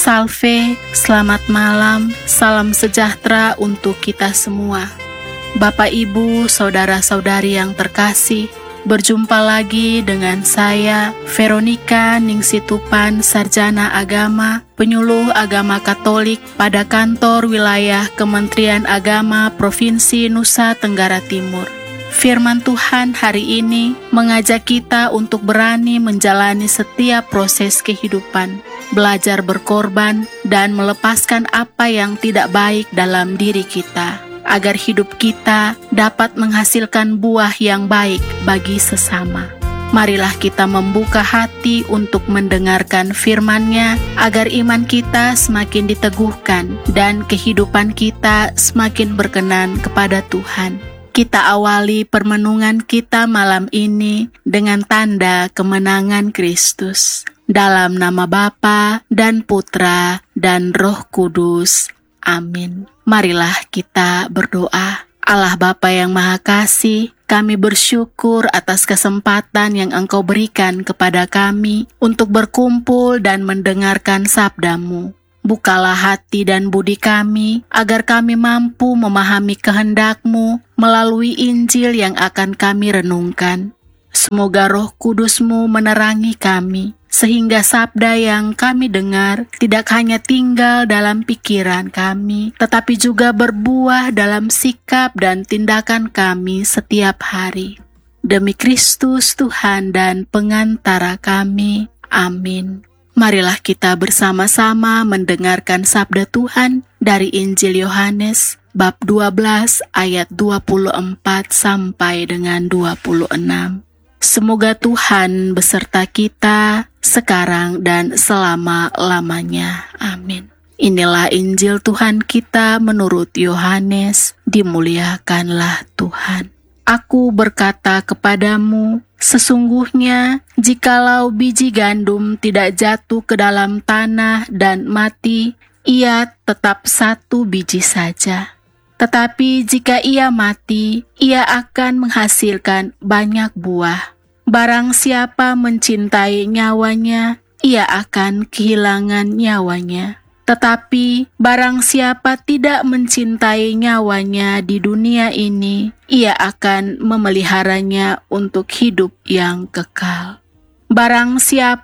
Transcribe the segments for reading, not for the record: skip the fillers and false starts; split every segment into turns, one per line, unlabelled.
Salve, selamat malam, salam sejahtera untuk kita semua. Bapak, Ibu, saudara-saudari yang terkasih, berjumpa lagi dengan saya, Veronica Ningsitupan, Sarjana Agama, Penyuluh Agama Katolik pada kantor wilayah Kementerian Agama Provinsi Nusa Tenggara Timur. Firman Tuhan hari ini mengajak kita untuk berani menjalani setiap proses kehidupan, belajar berkorban, dan melepaskan apa yang tidak baik dalam diri kita, agar hidup kita dapat menghasilkan buah yang baik bagi sesama. Marilah kita membuka hati untuk mendengarkan firman-Nya, agar iman kita semakin diteguhkan dan kehidupan kita semakin berkenan kepada Tuhan. Kita awali permenungan kita malam ini dengan tanda kemenangan Kristus. Dalam nama Bapa dan Putra dan Roh Kudus. Amin. Marilah kita berdoa. Allah Bapa yang Maha Kasih, kami bersyukur atas kesempatan yang Engkau berikan kepada kami untuk berkumpul dan mendengarkan sabda-Mu. Bukalah hati dan budi kami, agar kami mampu memahami kehendak-Mu melalui Injil yang akan kami renungkan. Semoga Roh Kudus-Mu menerangi kami, sehingga sabda yang kami dengar tidak hanya tinggal dalam pikiran kami, tetapi juga berbuah dalam sikap dan tindakan kami setiap hari. Demi Kristus Tuhan dan pengantara kami. Amin. Marilah kita bersama-sama mendengarkan sabda Tuhan dari Injil Yohanes bab 12 ayat 24 sampai dengan 26. Semoga Tuhan beserta kita sekarang dan selama-lamanya. Amin. Inilah Injil Tuhan kita menurut Yohanes, dimuliakanlah Tuhan. Aku berkata kepadamu, sesungguhnya jikalau biji gandum tidak jatuh ke dalam tanah dan mati, ia tetap satu biji saja. Tetapi jika ia mati, ia akan menghasilkan banyak buah. Barang siapa mencintai nyawanya, ia akan kehilangan nyawanya. Tetapi barang siapa tidak mencintai nyawanya di dunia ini, ia akan memeliharanya untuk hidup yang kekal. Barang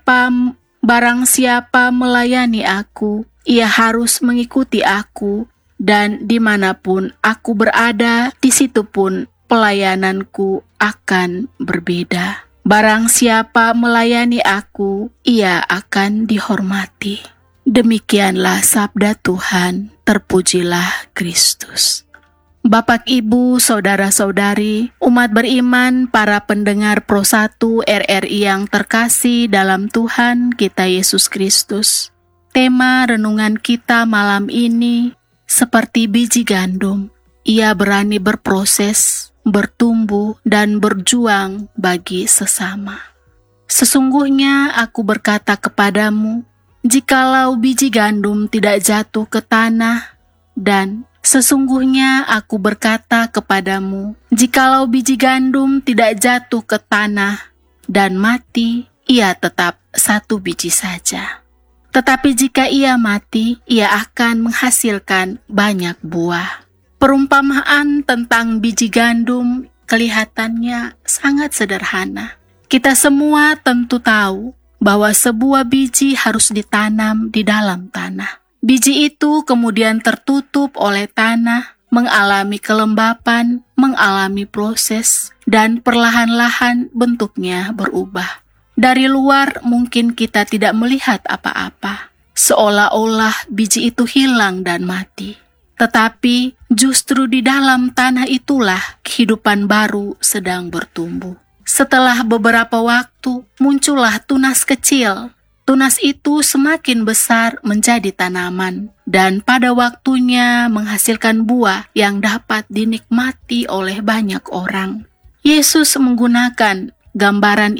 siapa melayani aku, ia harus mengikuti aku, dan dimanapun aku berada, di situ pun pelayananku akan berbeda. Barang siapa melayani aku, ia akan dihormati. Demikianlah sabda Tuhan, terpujilah Kristus. Bapak, Ibu, saudara-saudari, umat beriman, para pendengar Pro 1 RRI yang terkasih dalam Tuhan kita Yesus Kristus. Tema renungan kita malam ini, seperti biji gandum, ia berani berproses, bertumbuh, dan berjuang bagi sesama. Sesungguhnya aku berkata kepadamu, jikalau biji gandum tidak jatuh ke tanah, dan sesungguhnya aku berkata kepadamu, jikalau biji gandum tidak jatuh ke tanah dan mati, ia tetap satu biji saja. Tetapi jika ia mati, ia akan menghasilkan banyak buah. Perumpamaan tentang biji gandum kelihatannya sangat sederhana. Kita semua tentu tahu bahwa sebuah biji harus ditanam di dalam tanah. Biji itu kemudian tertutup oleh tanah, mengalami kelembapan, mengalami proses, dan perlahan-lahan bentuknya berubah. Dari luar mungkin kita tidak melihat apa-apa, seolah-olah biji itu hilang dan mati. Tetapi justru di dalam tanah itulah kehidupan baru sedang bertumbuh. Setelah beberapa waktu, muncullah tunas kecil. Tunas itu semakin besar menjadi tanaman, dan pada waktunya menghasilkan buah yang dapat dinikmati oleh banyak orang. Yesus menggunakan gambaran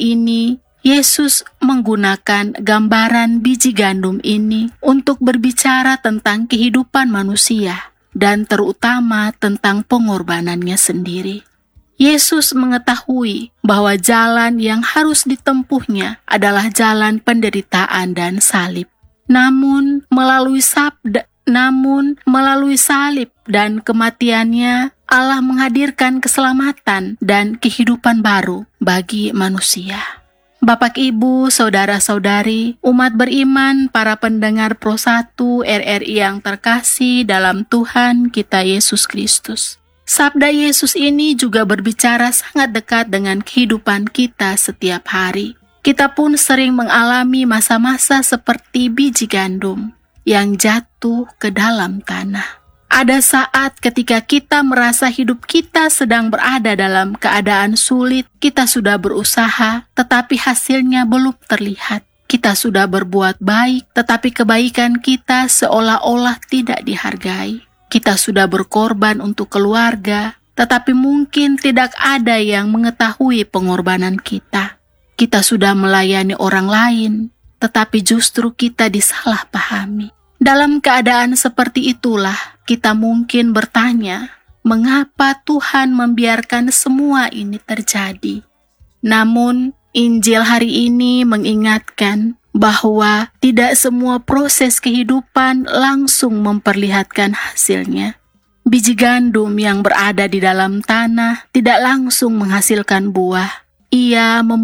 biji gandum ini untuk berbicara tentang kehidupan manusia, dan terutama tentang pengorbanannya sendiri. Yesus mengetahui bahwa jalan yang harus ditempuhnya adalah jalan penderitaan dan salib. Namun melalui salib dan kematiannya, Allah menghadirkan keselamatan dan kehidupan baru bagi manusia. Bapak, Ibu, saudara-saudari, umat beriman, para pendengar Pro 1 RRI yang terkasih dalam Tuhan kita Yesus Kristus. Sabda Yesus ini juga berbicara sangat dekat dengan kehidupan kita setiap hari. Kita pun sering mengalami masa-masa seperti biji gandum yang jatuh ke dalam tanah. Ada saat ketika kita merasa hidup kita sedang berada dalam keadaan sulit, kita sudah berusaha, tetapi hasilnya belum terlihat. Kita sudah berbuat baik, tetapi kebaikan kita seolah-olah tidak dihargai. Kita sudah berkorban untuk keluarga, tetapi mungkin tidak ada yang mengetahui pengorbanan kita. Kita sudah melayani orang lain, tetapi justru kita disalahpahami. Dalam keadaan seperti itulah, kita mungkin bertanya, mengapa Tuhan membiarkan semua ini terjadi? Namun, Injil hari ini mengingatkan bahwa tidak semua proses kehidupan langsung memperlihatkan hasilnya. Biji gandum yang berada di dalam tanah tidak langsung menghasilkan buah. Ia